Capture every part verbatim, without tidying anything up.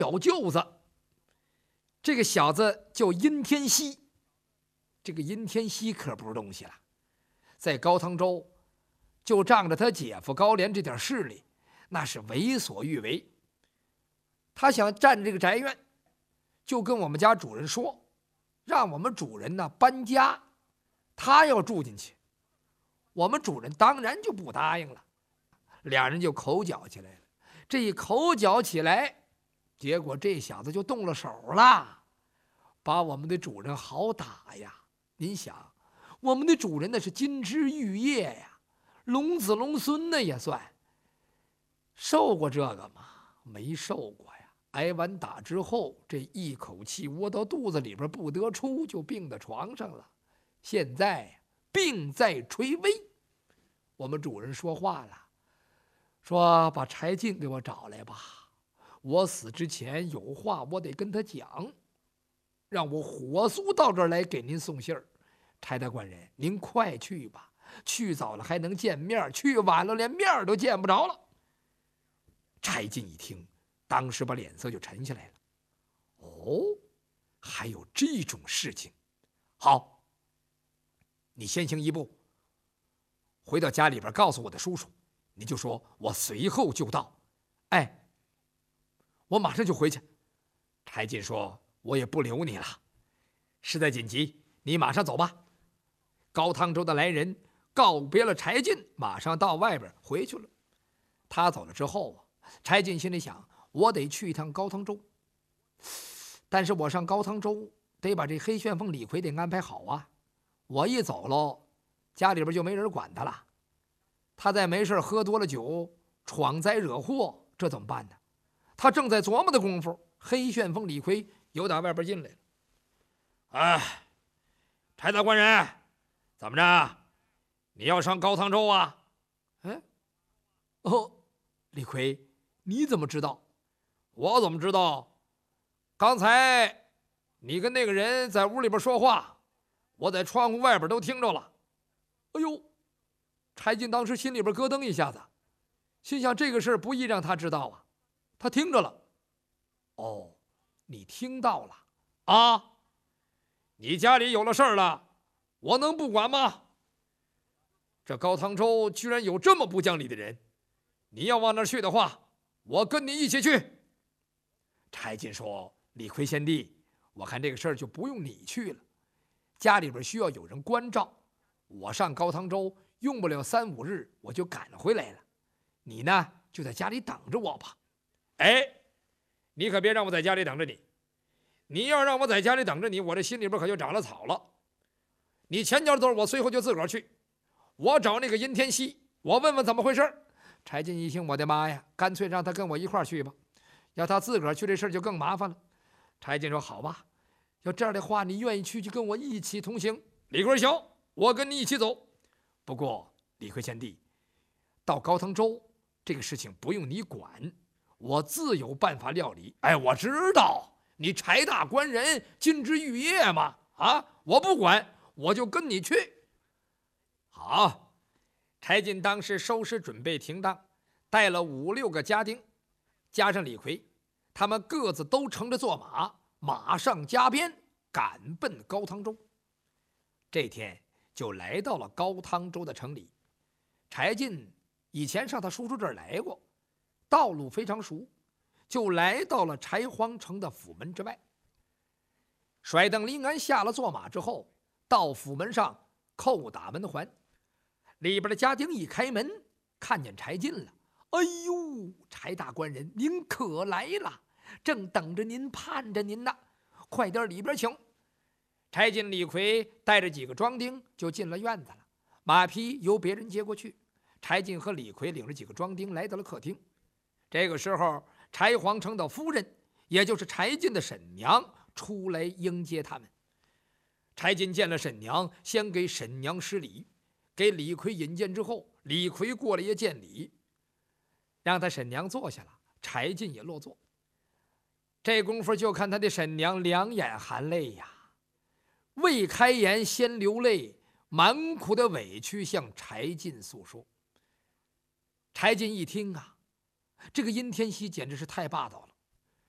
小舅子，这个小子叫殷天锡。这个殷天锡可不是东西了，在高汤州就仗着他姐夫高廉这点势力，那是为所欲为。他想占这个宅院，就跟我们家主人说，让我们主人呢搬家，他要住进去。我们主人当然就不答应了，俩人就口角起来了。这一口角起来，结果这小子就动了手了，把我们的主人好打呀！您想，我们的主人那是金枝玉叶呀，龙子龙孙的也算。受过这个吗？没受过呀。挨完打之后，这一口气窝到肚子里边不得出，就病在床上了。现在病在垂危。我们主人说话了，说把柴进给我找来吧，我死之前有话我得跟他讲，让我火速到这儿来给您送信儿。柴大官人，您快去吧，去早了还能见面，去晚了连面都见不着了。柴进一听，当时把脸色就沉下来了。哦，还有这种事情？好，你先行一步，回到家里边告诉我的叔叔，你就说我随后就到。哎，我马上就回去。柴进说，我也不留你了，事态紧急，你马上走吧。高汤州的来人告别了柴进，马上到外边回去了。他走了之后啊，柴进心里想，我得去一趟高汤州，但是我上高汤州得把这黑旋风李逵得安排好啊。我一走喽，家里边就没人管他了。他再没事喝多了酒，闯灾惹祸，这怎么办呢？他正在琢磨的功夫，黑旋风李逵又打外边进来了。哎，柴大官人，怎么着？你要上高汤州啊？哎，哦，李逵，你怎么知道？我怎么知道？刚才你跟那个人在屋里边说话，我在窗户外边都听着了。哎呦，柴进当时心里边咯噔一下子，心想这个事不易让他知道啊。他听着了。哦，你听到了啊？你家里有了事儿了，我能不管吗？这高汤州居然有这么不讲理的人，你要往那儿去的话，我跟你一起去。柴进说，李逵贤弟，我看这个事儿就不用你去了，家里边需要有人关照，我上高汤州用不了三五日我就赶回来了，你呢就在家里等着我吧。哎，你可别让我在家里等着你，你要让我在家里等着你，我这心里边可就长了草了。你前脚走，我随后就自个儿去，我找那个殷天锡，我问问怎么回事。柴进一听，我的妈呀，干脆让他跟我一块儿去吧，要他自个儿去这事儿就更麻烦了。柴进说，好吧，要这样的话，你愿意去就跟我一起同行。李逵行，我跟你一起走。不过李逵贤弟，到高汤州这个事情不用你管，我自有办法料理。哎，我知道你柴大官人金枝玉叶嘛，啊，我不管，我就跟你去。好，柴进当时收拾准备停当，带了五六个家丁，加上李逵，他们各自都乘着坐马，马上加鞭，赶奔高汤州。这天就来到了高汤州的城里。柴进以前上他叔叔这儿来过，道路非常熟，就来到了柴荒城的府门之外。甩蹬临安下了坐马之后，到府门上叩打门环，里边的家丁一开门，看见柴进了。哎呦，柴大官人，您可来了，正等着您，盼着您呢，快点里边请。柴进、李逵带着几个庄丁就进了院子了，马匹由别人接过去。柴进和李逵领着几个庄丁来到了客厅。这个时候，柴皇城的夫人，也就是柴进的婶娘出来迎接他们。柴进见了婶娘，先给婶娘施礼，给李逵引荐之后，李逵过来也见礼，让他婶娘坐下了，柴进也落座。这功夫就看他的婶娘两眼含泪呀，未开言先流泪，满苦的委屈向柴进诉说。柴进一听啊，这个殷天锡简直是太霸道了，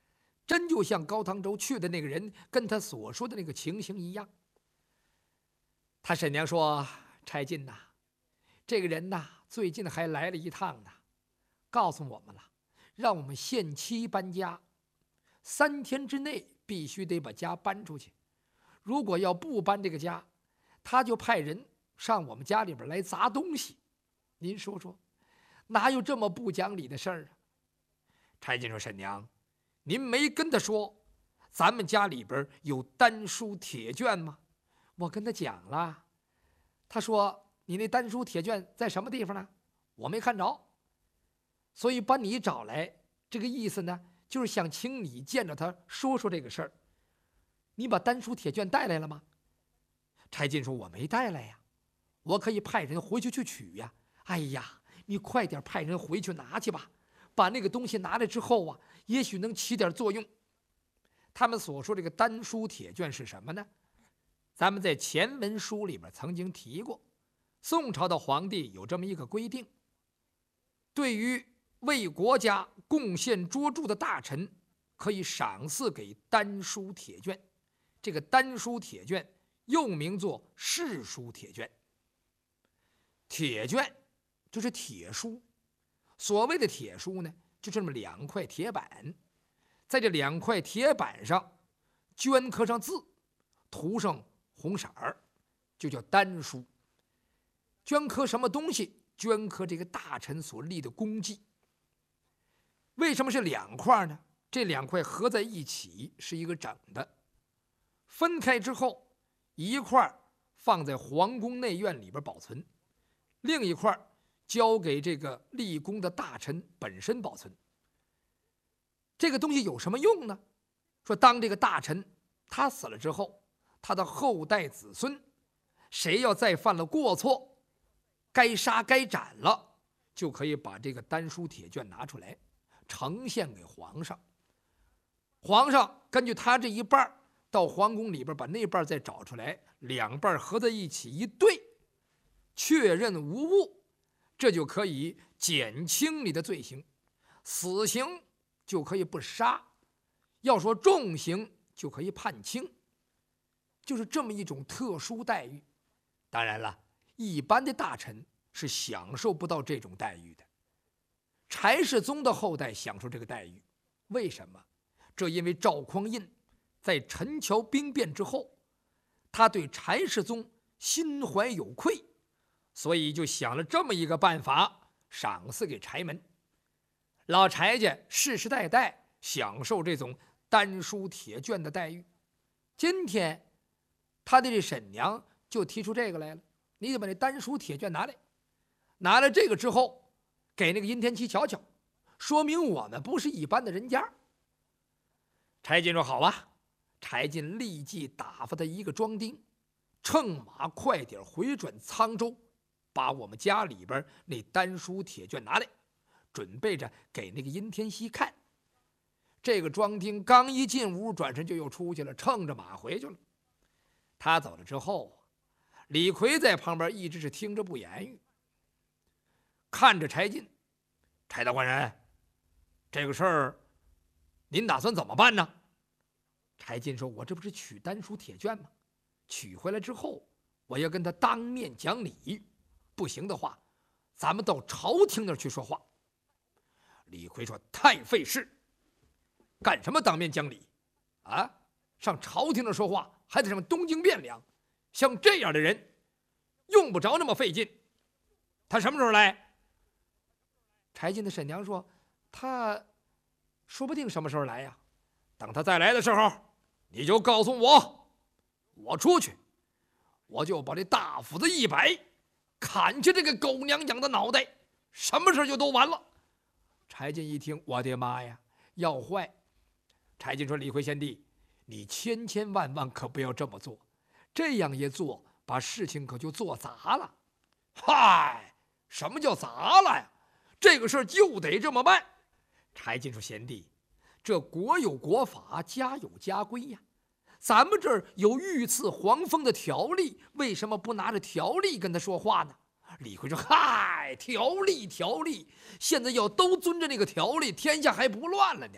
真就像高唐州去的那个人跟他所说的那个情形一样。他婶娘说：“柴进呐，这个人呐，最近还来了一趟呢，告诉我们了，让我们限期搬家，三天之内必须得把家搬出去。如果要不搬这个家，他就派人上我们家里边来砸东西。您说说，哪有这么不讲理的事儿啊？”柴进说：“婶娘，您没跟他说咱们家里边有丹书铁卷吗？”我跟他讲了，他说：“你那丹书铁卷在什么地方呢？我没看着，所以把你找来，这个意思呢，就是想请你见着他说说这个事儿。你把丹书铁卷带来了吗？”柴进说：“我没带来呀，我可以派人回去去取呀。”哎呀，你快点派人回去拿去吧，把那个东西拿来之后啊，也许能起点作用。他们所说这个丹书铁卷是什么呢？咱们在前文书里边曾经提过，宋朝的皇帝有这么一个规定，对于为国家贡献卓著的大臣，可以赏赐给丹书铁卷。这个丹书铁卷又名作世书铁卷。铁卷就是铁书，所谓的铁书呢，就这么两块铁板，在这两块铁板上镌刻上字，涂上红色儿，就叫丹书。镌刻什么东西？镌刻这个大臣所立的功绩。为什么是两块呢？这两块合在一起是一个整的，分开之后，一块放在皇宫内院里边保存，另一块交给这个立功的大臣本身保存。这个东西有什么用呢？说当这个大臣他死了之后，他的后代子孙，谁要再犯了过错，该杀该斩了，就可以把这个丹书铁卷拿出来呈现给皇上。皇上根据他这一半到皇宫里边把那半再找出来，两半合在一起一对，确认无误，这就可以减轻你的罪行，死刑就可以不杀，要说重刑就可以判轻，就是这么一种特殊待遇。当然了，一般的大臣是享受不到这种待遇的。柴世宗的后代享受这个待遇，为什么？这因为赵匡胤在陈桥兵变之后，他对柴世宗心怀有愧，所以就想了这么一个办法，赏赐给柴门。老柴家世世代代享受这种丹书铁卷的待遇。今天他的这婶娘就提出这个来了，你得把那丹书铁卷拿来，拿了这个之后给那个殷天齐瞧瞧，说明我们不是一般的人家。柴进说：“好啊。”柴进立即打发他一个庄丁，乘马快点回转沧州，把我们家里边那丹书铁卷拿来，准备着给那个殷天锡看。这个庄丁刚一进屋，转身就又出去了，乘着马回去了。他走了之后，李逵在旁边一直是听着不言语，看着柴进。柴大官人，这个事儿您打算怎么办呢？柴进说：“我这不是取丹书铁卷吗？取回来之后，我要跟他当面讲理，不行的话，咱们到朝廷那儿去说话。”李逵说：“太费事，干什么当面讲理啊？上朝廷那儿说话，还得上东京汴梁，像这样的人，用不着那么费劲。他什么时候来？”柴进的婶娘说：“他说不定什么时候来呀。等他再来的时候，你就告诉我，我出去，我就把这大斧子一摆，砍下这个狗娘养的脑袋，什么事就都完了。”柴进一听，我的妈呀，要坏！柴进说：“李逵贤弟，你千千万万可不要这么做，这样一做，把事情可就做砸了。”嗨，什么叫砸了呀？这个事儿就得这么办。柴进说：“贤弟，这国有国法，家有家规呀。咱们这儿有御赐皇封的条例，为什么不拿着条例跟他说话呢？”李逵说：“嗨，条例条例，现在要都遵着那个条例，天下还不乱了呢。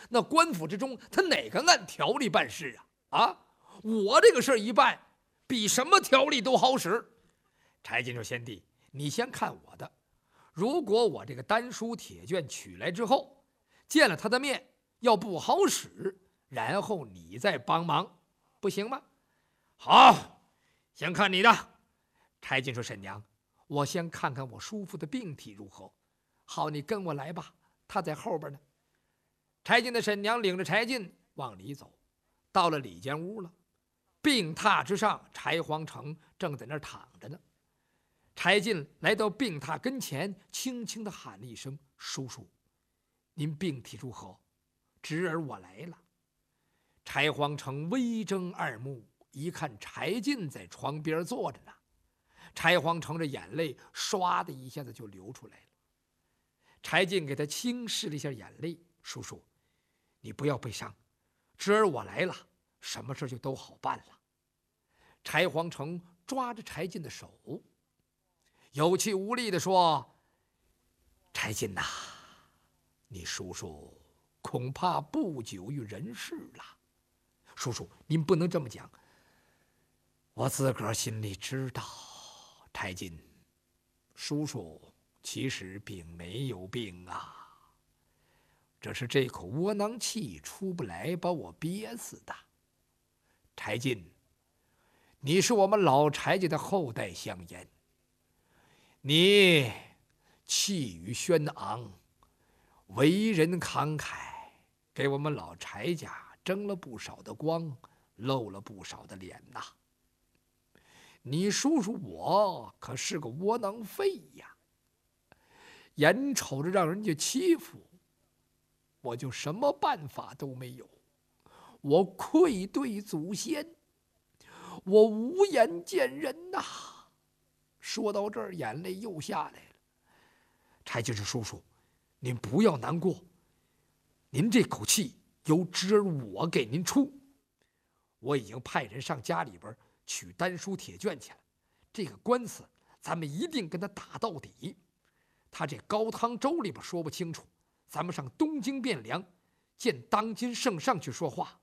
那官府之中，他哪个按条例办事啊？啊，我这个事儿一办，比什么条例都好使。柴进说：“先帝，你先看我的。如果我这个丹书铁卷取来之后，见了他的面要不好使，然后你再帮忙，不行吗？”好，先看你的。柴进说：“婶娘，我先看看我叔父的病体如何。”好，你跟我来吧，他在后边呢。柴进的婶娘领着柴进往里走，到了里间屋了。病榻之上，柴皇城正在那儿躺着呢。柴进来到病榻跟前，轻轻地喊了一声：“叔叔，您病体如何？侄儿我来了。”柴皇城微睁二目，一看柴进在床边坐着呢。柴皇城这眼泪唰的一下子就流出来了。柴进给他轻拭了一下眼泪：“叔叔，你不要悲伤，侄儿我来了，什么事就都好办了。”柴皇城抓着柴进的手，有气无力地说：“柴进呐，你叔叔恐怕不久于人世了。叔叔，您不能这么讲。我自个儿心里知道，柴进，叔叔其实并没有病啊，这是这口窝囊气出不来，把我憋死的。柴进，你是我们老柴家的后代香烟，你气宇轩昂，为人慷慨，给我们老柴家争了不少的光，露了不少的脸呐。你叔叔我可是个窝囊废呀，眼瞅着让人家欺负，我就什么办法都没有，我愧对祖先，我无颜见人呐。”说到这儿，眼泪又下来了。柴进说：“叔叔，您不要难过，您这口气由侄儿我给您出。我已经派人上家里边取丹书铁卷去了，这个官司咱们一定跟他打到底。他这高汤粥里边说不清楚，咱们上东京汴梁见当今圣上去说话。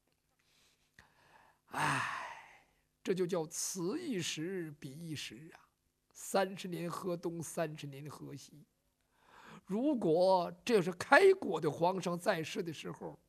哎，这就叫此一时彼一时啊，三十年河东，三十年河西。如果这是开国的皇上在世的时候，